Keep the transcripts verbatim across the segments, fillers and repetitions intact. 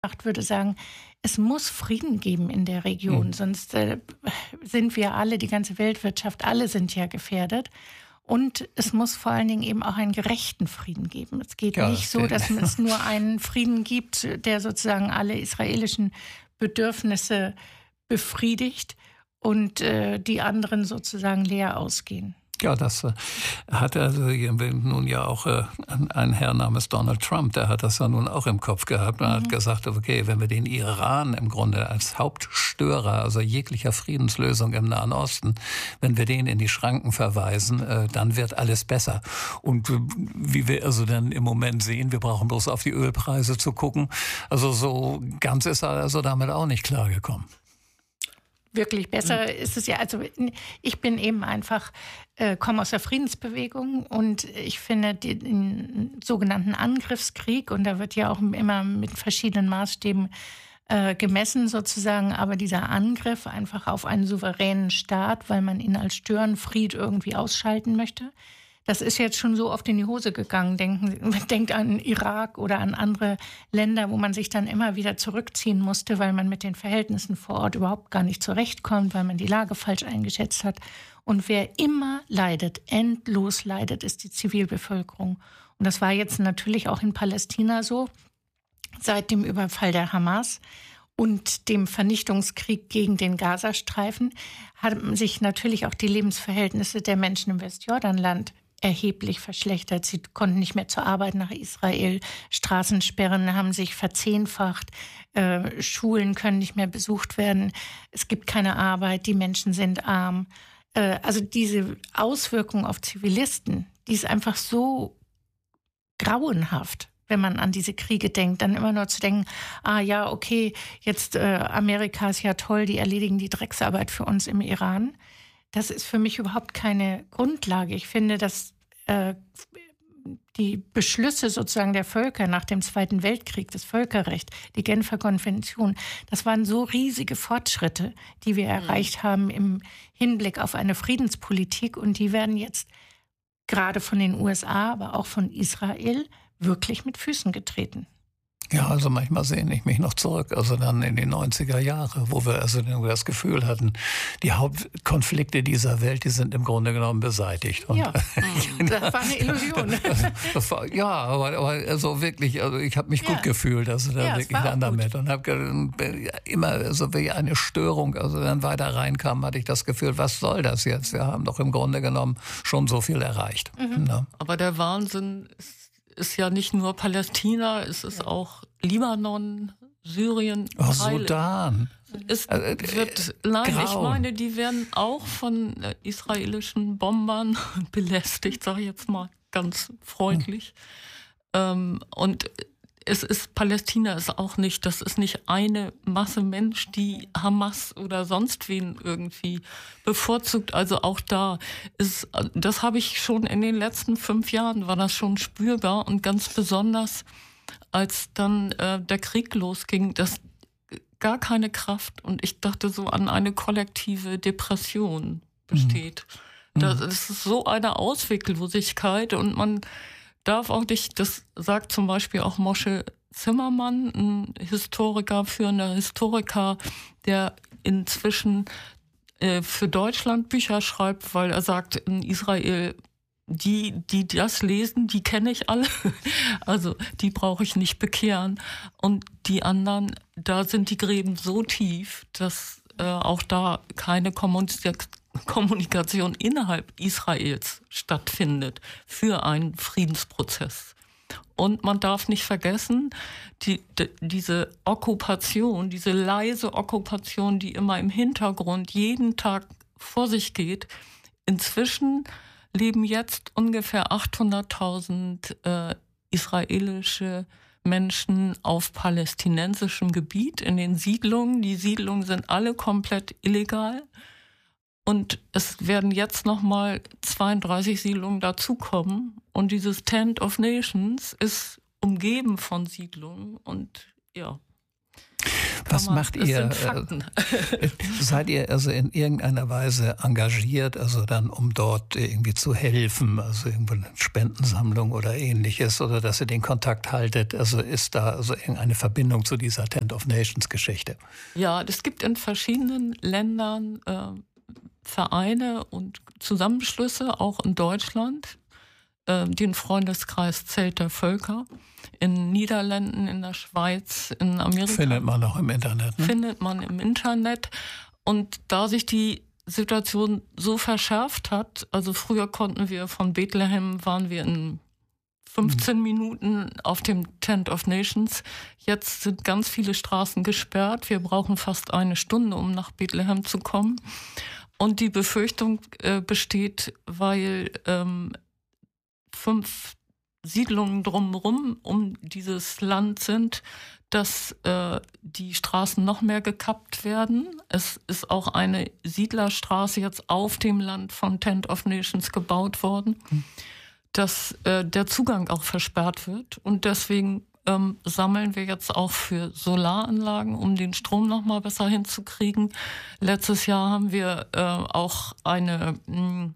würde sagen, es muss Frieden geben in der Region, mhm. sonst äh, sind wir alle, die ganze Weltwirtschaft, alle sind ja gefährdet. Und es muss vor allen Dingen eben auch einen gerechten Frieden geben. Es geht ja, nicht so, dass es nur einen Frieden gibt, der sozusagen alle israelischen Bedürfnisse befriedigt und äh, die anderen sozusagen leer ausgehen. Ja, das äh, hat also nun ja auch äh, ein Herr namens Donald Trump, der hat das ja nun auch im Kopf gehabt und mhm. hat gesagt, okay, wenn wir den Iran im Grunde als Hauptstörer, also jeglicher Friedenslösung im Nahen Osten, wenn wir den in die Schranken verweisen, äh, dann wird alles besser. Und äh, wie wir also dann im Moment sehen, wir brauchen bloß auf die Ölpreise zu gucken. Also so ganz ist er also damit auch nicht klargekommen. Wirklich besser mhm. ist es ja. Also ich bin eben einfach, äh, komme aus der Friedensbewegung und ich finde den, den sogenannten Angriffskrieg, und da wird ja auch immer mit verschiedenen Maßstäben äh, gemessen sozusagen, aber dieser Angriff einfach auf einen souveränen Staat, weil man ihn als Störenfried irgendwie ausschalten möchte, das ist jetzt schon so oft in die Hose gegangen. Denken, denkt an Irak oder an andere Länder, wo man sich dann immer wieder zurückziehen musste, weil man mit den Verhältnissen vor Ort überhaupt gar nicht zurechtkommt, weil man die Lage falsch eingeschätzt hat. Und wer immer leidet, endlos leidet, ist die Zivilbevölkerung. Und das war jetzt natürlich auch in Palästina so, seit dem Überfall der Hamas und dem Vernichtungskrieg gegen den Gazastreifen haben sich natürlich auch die Lebensverhältnisse der Menschen im Westjordanland erheblich verschlechtert. Sie konnten nicht mehr zur Arbeit nach Israel. Straßensperren haben sich verzehnfacht. Äh, Schulen können nicht mehr besucht werden. Es gibt keine Arbeit. Die Menschen sind arm. Äh, also diese Auswirkung auf Zivilisten, die ist einfach so grauenhaft, wenn man an diese Kriege denkt, dann immer nur zu denken, ah ja, okay, jetzt äh, Amerika ist ja toll, die erledigen die Drecksarbeit für uns im Iran. Das ist für mich überhaupt keine Grundlage. Ich finde, dass äh, die Beschlüsse sozusagen der Völker nach dem Zweiten Weltkrieg, das Völkerrecht, die Genfer Konvention, das waren so riesige Fortschritte, die wir mhm. erreicht haben im Hinblick auf eine Friedenspolitik, und die werden jetzt gerade von den U S A, aber auch von Israel wirklich mit Füßen getreten. Ja, also manchmal sehne ich mich noch zurück, also dann in die neunziger Jahre, wo wir also das Gefühl hatten, die Hauptkonflikte dieser Welt, die sind im Grunde genommen beseitigt. Und ja, das war eine Illusion. Das war, ja, aber, aber also wirklich, also ich habe mich ja. gut gefühlt, also da ja, wirklich dann damit und habe immer also wie eine Störung, also dann weiter reinkam, hatte ich das Gefühl, was soll das jetzt? Wir haben doch im Grunde genommen schon so viel erreicht. Mhm. Ja. Aber der Wahnsinn ist ist ja nicht nur Palästina, es ist auch Libanon, Syrien, oh, Sudan. Es wird, nein, Grau. ich meine, die werden auch von israelischen Bombern belästigt, sage ich jetzt mal ganz freundlich. Hm. Und es ist, Palästina ist auch nicht, das ist nicht eine Masse Mensch, die Hamas oder sonst wen irgendwie bevorzugt. Also auch da ist, das habe ich schon in den letzten fünf Jahren, war das schon spürbar, und ganz besonders, als dann äh, der Krieg losging, das gar keine Kraft, und ich dachte so an eine kollektive Depression besteht. Mhm. Das ist so eine Ausweglosigkeit, und man darf auch nicht, das sagt zum Beispiel auch Moshe Zimmermann, ein Historiker, führender Historiker, der inzwischen äh, für Deutschland Bücher schreibt, weil er sagt, in Israel, die, die das lesen, die kenne ich alle. Also die brauche ich nicht bekehren. Und die anderen, da sind die Gräben so tief, dass äh, auch da keine Kommunikation Kommunikation innerhalb Israels stattfindet für einen Friedensprozess. Und man darf nicht vergessen, die, die, diese Okkupation, diese leise Okkupation, die immer im Hintergrund jeden Tag vor sich geht. Inzwischen leben jetzt ungefähr achthunderttausend äh, israelische Menschen auf palästinensischem Gebiet in den Siedlungen. Die Siedlungen sind alle komplett illegal. Und es werden jetzt nochmal zweiunddreißig Siedlungen dazukommen. Und dieses Tent of Nations ist umgeben von Siedlungen. Und ja. Was man, macht ihr? Äh, seid ihr also in irgendeiner Weise engagiert, also dann um dort irgendwie zu helfen, also irgendwo eine Spendensammlung oder ähnliches, oder dass ihr den Kontakt haltet? Also ist da also irgendeine Verbindung zu dieser Tent of Nations Geschichte? Ja, es gibt in verschiedenen Ländern äh, Vereine und Zusammenschlüsse, auch in Deutschland, äh, den Freundeskreis Zelt der Völker. In Niederlanden, in der Schweiz, in Amerika. Findet man auch im Internet. Ne? Findet man im Internet. Und da sich die Situation so verschärft hat, also früher konnten wir von Bethlehem, waren wir in fünfzehn mhm. Minuten auf dem Tent of Nations. Jetzt sind ganz viele Straßen gesperrt. Wir brauchen fast eine Stunde, um nach Bethlehem zu kommen. Und die Befürchtung äh, besteht, weil ähm, fünf Siedlungen drumherum um dieses Land sind, dass äh, die Straßen noch mehr gekappt werden. Es ist auch eine Siedlerstraße jetzt auf dem Land von Tent of Nations gebaut worden, mhm. dass äh, der Zugang auch versperrt wird. Und deswegen ähm, sammeln wir jetzt auch für Solaranlagen, um den Strom noch mal besser hinzukriegen. Letztes Jahr haben wir äh, auch eine mh,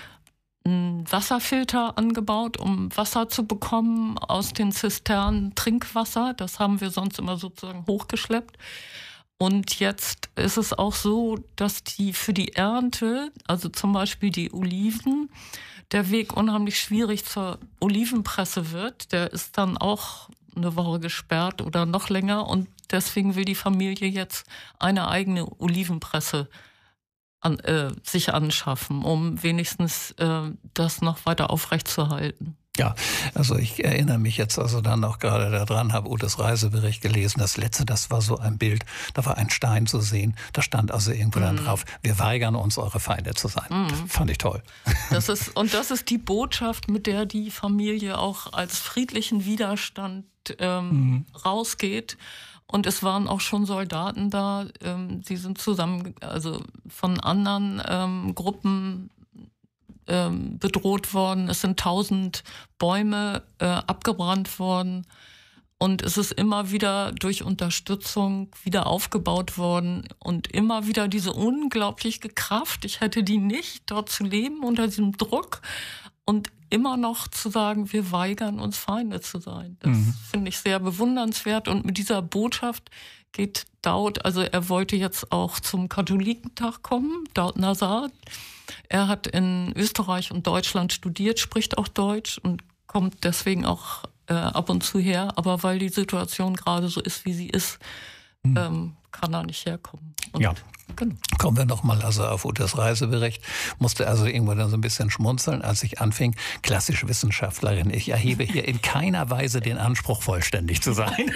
Wasserfilter angebaut, um Wasser zu bekommen aus den Zisternen, Trinkwasser. Das haben wir sonst immer sozusagen hochgeschleppt. Und jetzt ist es auch so, dass die für die Ernte, also zum Beispiel die Oliven, der Weg unheimlich schwierig zur Olivenpresse wird. Der ist dann auch eine Woche gesperrt oder noch länger. Und deswegen will die Familie jetzt eine eigene Olivenpresse An, äh, sich anschaffen, um wenigstens äh, das noch weiter aufrechtzuerhalten. Ja, also ich erinnere mich jetzt also dann auch gerade daran, habe Utes Reisebericht gelesen. Das letzte, das war so ein Bild, da war ein Stein zu sehen. Da stand also irgendwo mm. dann drauf, wir weigern uns, eure Feinde zu sein. Mm. Fand ich toll. Das ist, und das ist die Botschaft, mit der die Familie auch als friedlichen Widerstand ähm, mm. rausgeht. Und es waren auch schon Soldaten da, ähm, die sind zusammen, also von anderen ähm, Gruppen ähm, bedroht worden. Es sind tausend Bäume äh, abgebrannt worden. Und es ist immer wieder durch Unterstützung wieder aufgebaut worden. Und immer wieder diese unglaubliche Kraft. Ich hätte die nicht, dort zu leben unter diesem Druck. Und immer noch zu sagen, wir weigern uns, Feinde zu sein. Das mhm. finde ich sehr bewundernswert. Und mit dieser Botschaft geht Daud, also er wollte jetzt auch zum Katholikentag kommen, Daud Nazar. Er hat in Österreich und Deutschland studiert, spricht auch Deutsch und kommt deswegen auch äh, ab und zu her. Aber weil die Situation gerade so ist, wie sie ist, mhm. ähm, kann er nicht herkommen. Und ja. Genau. Kommen wir nochmal also auf Utes Reisebericht. Musste also irgendwann dann so ein bisschen schmunzeln, als ich anfing. Klassische Wissenschaftlerin. Ich erhebe hier in keiner Weise den Anspruch, vollständig zu sein.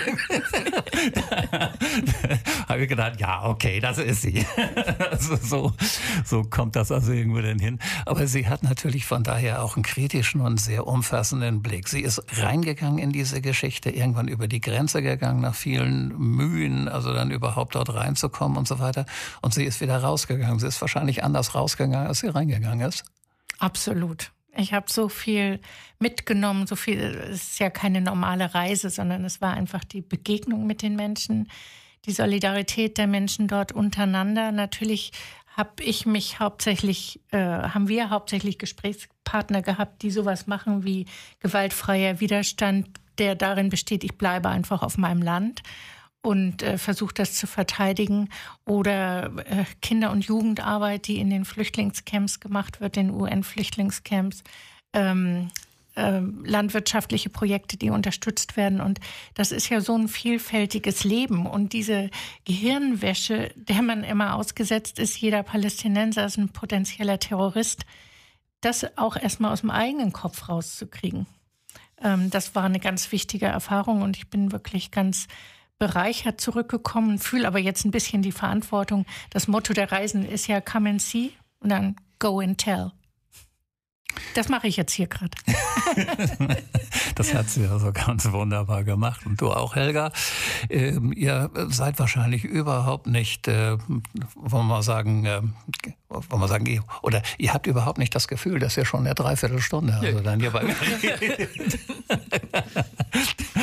Habe ich gedacht, ja, okay, das ist sie. Also so, so kommt das also irgendwo denn hin. Aber sie hat natürlich von daher auch einen kritischen und sehr umfassenden Blick. Sie ist reingegangen in diese Geschichte, irgendwann über die Grenze gegangen, nach vielen Mühen, also dann überhaupt dort reinzukommen und so weiter. Und sie ist wieder rausgegangen. Sie ist wahrscheinlich anders rausgegangen, als sie reingegangen ist. Absolut. Ich habe so viel mitgenommen, so viel. Es ist ja keine normale Reise, sondern es war einfach die Begegnung mit den Menschen, die Solidarität der Menschen dort untereinander. Natürlich habe ich mich hauptsächlich, äh, haben wir hauptsächlich Gesprächspartner gehabt, die sowas machen wie gewaltfreier Widerstand, der darin besteht, ich bleibe einfach auf meinem Land und äh, versucht das zu verteidigen, oder äh, Kinder- und Jugendarbeit, die in den Flüchtlingscamps gemacht wird, den U N-Flüchtlingscamps, ähm, äh, landwirtschaftliche Projekte, die unterstützt werden. Und das ist ja so ein vielfältiges Leben. Und diese Gehirnwäsche, der man immer ausgesetzt ist, jeder Palästinenser ist ein potenzieller Terrorist, das auch erstmal aus dem eigenen Kopf rauszukriegen. Ähm, das war eine ganz wichtige Erfahrung und ich bin wirklich ganz bereichert zurückgekommen, fühle aber jetzt ein bisschen die Verantwortung. Das Motto der Reisen ist ja come and see und dann go and tell. Das mache ich jetzt hier gerade. Das hat sie also ganz wunderbar gemacht. Und du auch, Helga. Ähm, ihr seid wahrscheinlich überhaupt nicht, äh, wollen wir sagen, äh, wollen wir sagen, oder ihr habt überhaupt nicht das Gefühl, dass ihr schon eine Dreiviertelstunde also dann hier bei mir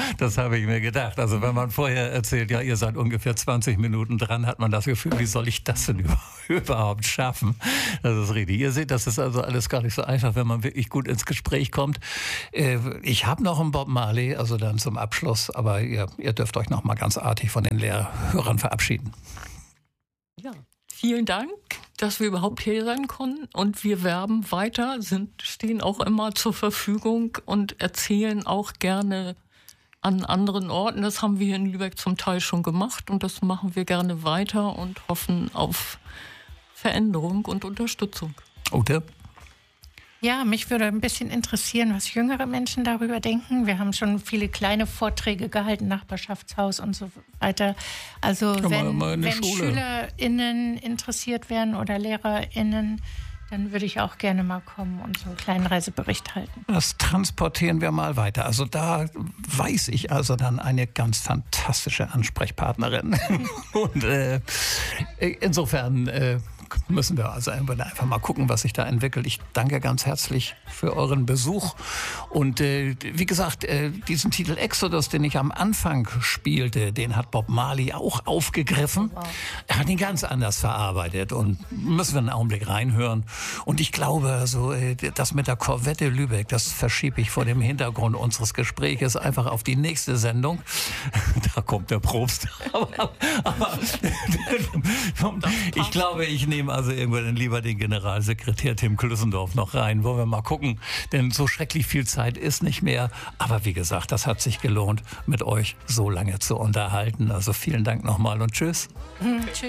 Das habe ich mir gedacht. Also wenn man vorher erzählt, ja, ihr seid ungefähr zwanzig Minuten dran, hat man das Gefühl, wie soll ich das denn überhaupt schaffen? Das ist richtig. Ihr seht, das ist also alles gar nicht so einfach, wenn man wirklich gut ins Gespräch kommt. Ich habe noch einen Bob Marley, also dann zum Abschluss, aber ihr, ihr dürft euch noch mal ganz artig von den Lehrhörern verabschieden. Ja. Vielen Dank, dass wir überhaupt hier sein konnten, und wir werben weiter, sind, stehen auch immer zur Verfügung und erzählen auch gerne an anderen Orten. Das haben wir hier in Lübeck zum Teil schon gemacht und das machen wir gerne weiter und hoffen auf Veränderung und Unterstützung. Ute? Ja, mich würde ein bisschen interessieren, was jüngere Menschen darüber denken. Wir haben schon viele kleine Vorträge gehalten, Nachbarschaftshaus und so weiter. Also ja, wenn, mal, mal wenn SchülerInnen interessiert wären oder LehrerInnen, dann würde ich auch gerne mal kommen und so einen kleinen Reisebericht halten. Das transportieren wir mal weiter. Also da weiß ich also dann eine ganz fantastische Ansprechpartnerin. Und äh, insofern äh, müssen wir also einfach mal gucken, was sich da entwickelt. Ich danke ganz herzlich für euren Besuch. Und äh, wie gesagt, äh, diesen Titel Exodus, den ich am Anfang spielte, den hat Bob Marley auch aufgegriffen. Wow. Er hat ihn ganz anders verarbeitet und müssen wir einen Augenblick reinhören. Und ich glaube, also, äh, das mit der Korvette Lübeck, das verschiebe ich vor dem Hintergrund unseres Gespräches einfach auf die nächste Sendung. Da kommt der Probst. aber, aber ich glaube, ich nehme also irgendwann lieber den Generalsekretär Tim Klüssendorf noch rein, wo wir mal gucken, denn so schrecklich viel Zeit ist nicht mehr. Aber wie gesagt, das hat sich gelohnt, mit euch so lange zu unterhalten. Also vielen Dank nochmal und tschüss. Mhm, tschüss.